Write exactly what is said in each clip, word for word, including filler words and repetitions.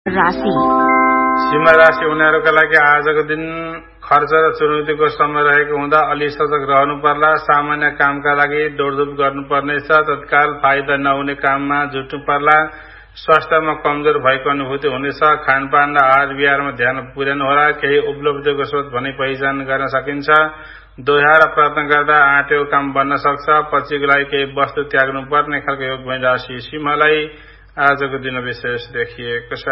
राशि सिंह राशि उनीहरूका लागि आजको दिन खर्च र चुनौतीको समय रहेको हुँदा अलि सजग रहनु पर्ला। सामान्य कामका लागि दौडधुप गर्नुपर्नेछ। तत्काल फाइदा नहुने काममा जुट्नु पर्ला। स्वास्थ्यमा कमजोर भएको अनुभूति हुनेछ। खानपान र आहार विहारमा ध्यान पुर्याउनु होला। केही उपलब्धिको स्रोत भनी पहिचान गर्न सकिन्छ। दोहोऱ्याएर प्रयत्न गर्दा आँटेको काम बन्न सक्छ। पछिको लागि केही वस्तु त्याग्नु पर्ने खालको योग भई राशि सिंहलाई आजको दिन विशेष देखिएको छ।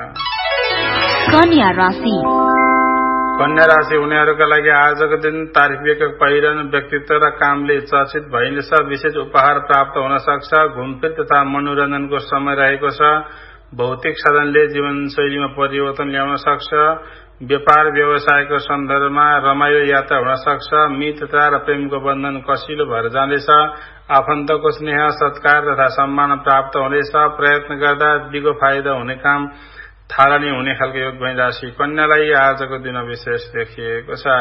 कन्या राशि कन्या राशि उनीहरूका लागि आजको दिन तारिफिएको पहिरन व्यक्तित्व र कामले चर्चित भइनेछ। विशेष उपहार प्राप्त हुन सक्छ। घुमफिर तथा मनोरञ्जनको समय रहेको छ। भौतिक साधनले जीवनशैलीमा परिवर्तन ल्याउन सक्छ। व्यापार व्यवसायको सन्दर्भमा रमाइलो यात्रा हुन सक्छ। मित्रता र प्रेमको बन्धन कसिलो भएर जानेछ। आफन्तको स्नेह सत्कार तथा सम्मान प्राप्त हुनेछ। प्रयत्न गर्दा दिगो फाइदा हुने काम थालनी हुने खालको योग भई राशि कन्यालाई आजको दिन विशेष देखिएको छ।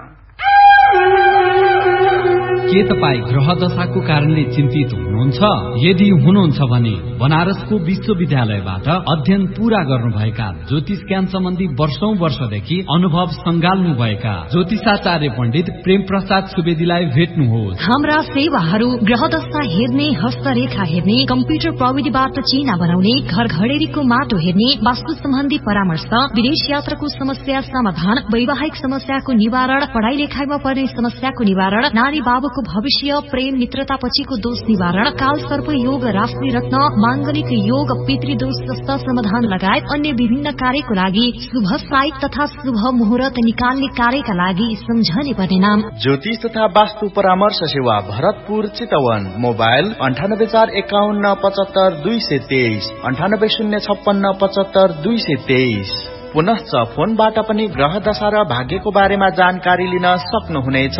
के तपाई ग्रह दशाको कारणले चिन्तित हुनुहुन्छ? यदि हुनुहुन्छ भने बनारसको विश्वविद्यालयबाट अध्ययन पूरा गर्नुभएका ज्योतिष ज्ञान सम्बन्धी वर्षौं वर्षदेखि अनुभव संगाल्नु भएका ज्योतिषाचार्य पण्डित प्रेम प्रसाद सुवेदीलाई भेट्नुहोस्। हाम्रा सेवाहरू ग्रह दशा हेर्ने, हस्तरेखा हेर्ने, कम्प्युटर प्रविधिबाट चिना बनाउने, घर घडेरीको माटो हेर्ने, वास्तु सम्बन्धी परामर्श, विदेश यात्राको समस्या समाधान, वैवाहिक समस्याको निवारण, पढ़ाई लेखाइमा पर्ने समस्याको निवारण, नारी बाबुको भविष्य, प्रेम मित्रता पछिको दोष निवारण, काल सर्प योग, राशि रत्न, मांगलिक योग, पितृदोष जस्ता समाधान लगायत अन्य विभिन्न कार्यको लागि शुभ साइट तथा शुभ मुहूर्त निकाल्ने कार्यका लागि सम्झने पर्ने नाम ज्योतिष तथा वास्तु परामर्श सेवा भरतपुर चितवन। मोबाइल अन्ठानब्बे चार एकाउन्न पचहत्तर दुई सय तेइस अन्ठानब्बे शून्य छप्पन्न पचहत्तर दुई सय तेइस। पुनश्च फोनबाट पनि ग्रह दशा र भाग्यको बारेमा जानकारी लिन सक्नुहुनेछ।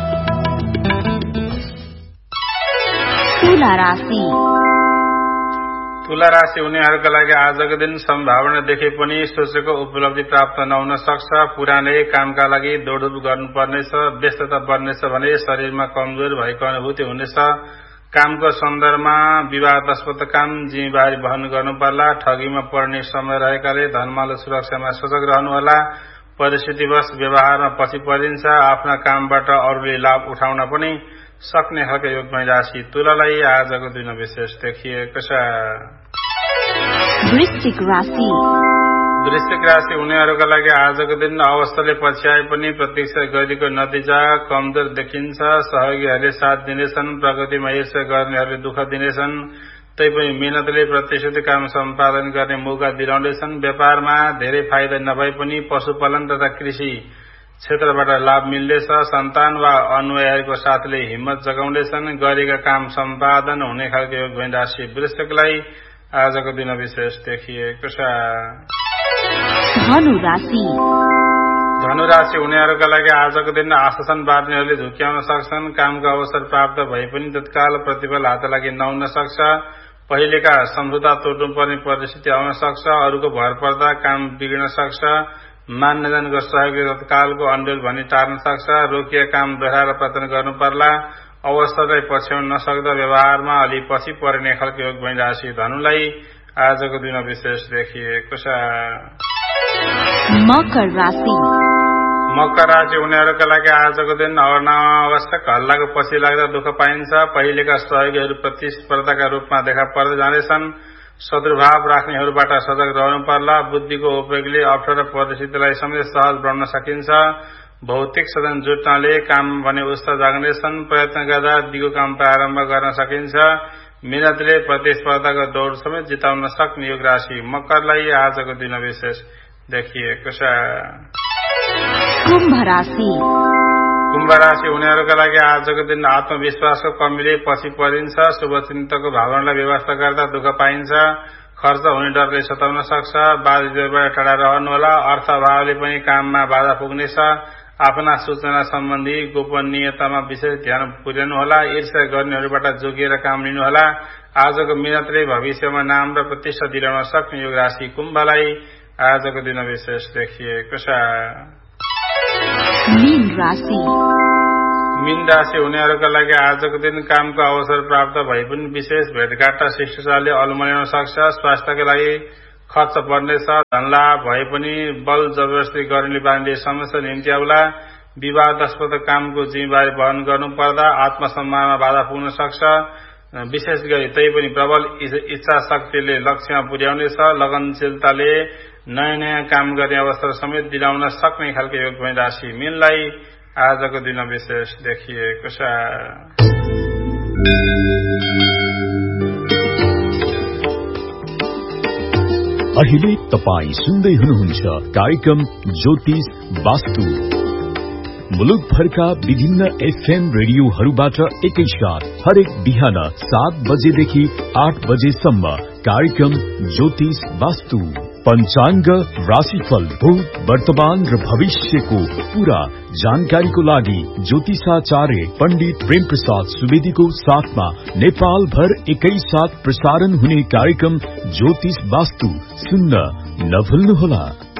तुला राशि तुला राशि उनीहरूका लागि आजको दिन सम्भावना देखे पनि सोचेको उपलब्धि प्राप्त नहुन सक्छ। पुरानै कामका लागि दौडधुप गर्नुपर्नेछ। व्यस्तता बढ्नेछ भने शरीरमा कमजोर भएको अनुभूति हुनेछ। कामको सन्दर्भमा विवादास्पद काम जिम्मेवारी वहन गर्नु पर्ला। ठगीमा पर्ने समय रहेकाले धनमालो सुरक्षामा सजग रहनुहोला। परिस्थितिवश व्यवहारमा पछि परिन्छ। आफ्ना कामबाट अरूले लाभ उठाउन पनि सक्ने खालको योग भई राशि तुलालाई आजको दिन विशेष देखिएको छ। वृश्चिक राशि वृश्चिक राशि उनीहरूका लागि आजको दिन अवस्थाले पछ्याए पनि प्रतीक्षा गरेको नतिजा कमजोर देखिन्छ। सहयोगीहरूले साथ दिनेछन्। प्रगतिमा ईर्ष्या गर्नेहरूले दुःख दिनेछन्। तैपनि मेहनतले प्रतिष्ठित काम सम्पादन गर्ने मौका दिलाउँदैछन्। व्यापारमा धेरै फाइदा नभए पनि पशुपालन तथा कृषि क्षेत्रबाट लाभ मिल्दैछ। सन्तान वा अनुयायीको साथले हिम्मत जगाउँदैछन्। गरेका काम सम्पादन हुने खालको योग भई राशि वृश्चिकलाई आजको दिन विशेष देखिएको छ। धनु राशि धनु राशि उनीहरूका लागि आजको दिन आशासन बाँध्नेहरूले झुक्क्याउन सक्छन्। कामको अवसर प्राप्त भए पनि तत्काल प्रतिफल हात लागि नहुन सक्छ। पहिलेका सम्झौता तोड्नुपर्ने परिस्थिति आउन सक्छ। अरूको भर पर्दा काम बिग्रन सक्छ। मान्यजनको सहयोगले तत्कालको अन्डोल भनी टार्न सक्छ। रोकिएका काम दोहोऱ्याएर प्रयत्न गर्नु पर्ला। अवस्थालाई पछ्याउन नसक्दा व्यवहारमा अलि पछि पर्ने खालको योग भई राशि धनुलाई आजको दिन विशेष देखिएको छ। मकर राशि मकर राशि उनीहरूका लागि आजको दिन अनावश्यक हल्लाको पछि लाग्दा दुःख पाइन्छ। पहिलेका सहयोगीहरू प्रतिस्पर्धाका रूपमा देखा पर्दै जानेछन्। शत्रुभाव राख्नेहरूबाट सजग रहनु पर्ला। बुद्धिको उपयोगले अप्ठ्यारो परिस्थितिलाई समेत सहज बनाउन सकिन्छ। भौतिक साधन जुट्नाले काम भने उत्साह जाग्नेछन्। प्रयत्न गर्दा दिगो काम प्रारम्भ गर्न सकिन्छ। मेहनतले प्रतिस्पर्धाको दौड समेत जिताउन सक्ने योग राशि मकरलाई आजको दिन विशेष देखिएको छ। कुम्भ राशि कुम्भ राशि उनीहरूका लागि आजको दिन आत्मविश्वासको कमीले पछि परिन्छ। शुभचिन्तकको भावनालाई व्यवस्था गर्दा दुःख पाइन्छ। खर्च हुने डरले सताउन सक्छ। बाध्यताबाट टाढा रहनुहोला। अर्थ अभावले पनि काममा बाधा पुग्नेछ। आफ्ना सूचना सम्बन्धी गोपनीयतामा विशेष ध्यान पुर्याउनुहोला। ईर्ष्या गर्नेहरूबाट जोगिएर काम लिनुहोला। आजको मेहनतले भविष्यमा नाम र प्रतिष्ठा दिलाउन सक्ने योग राशि कुम्भलाई आजको दिन विशेष देखिएको छ। मीन राशि मीन राशि उनीहरूका लागि आजको दिन कामको अवसर प्राप्त भए पनि विशेष भेटघाट र शिष्टाचारले अलमल्याउन सक्छ। स्वास्थ्यका लागि खर्च पर्नेछ। धनलाभ भए पनि बल जबरजस्ती गर्ने बानीले समस्या निम्ति आउला। विवादास्पद कामको जिम्मेवारी वहन गर्नु पर्दा आत्मसम्मानमा बाधा पुग्न सक्छ। विशेष गरी तै पनि प्रबल इच्छा शक्तिले लक्ष्यमा पुर्याउनेछ। लगनशीलताले नयाँ नयाँ काम गर्ने अवसर समेत दिलाउन सक्ने खालको योग पनि राशि मीनलाई आजको दिन विशेष देखिएको छ। अहिले तपाई सुन्दै हुनुहुन्छ कार्यक्रम ज्योतिष वास्तु। मुलुकभरका विभिन्न एफएम रेडियोहरूबाट एकैसाथ हरेक बिहान सात बजेदेखि आठ बजेसम्म कार्यक्रम ज्योतिष वास्तु। पञ्चाङ्ग, राशिफल, भूत, वर्तमान र भविष्यको पूरा जानकारीको लागि ज्योतिषाचार्य पण्डित प्रेम प्रसाद सुवेदीको साथमा नेपाल भर एकैसाथ प्रसारण हुने कार्यक्रम ज्योतिष वास्तु सुन्न नभुल्नुहोला।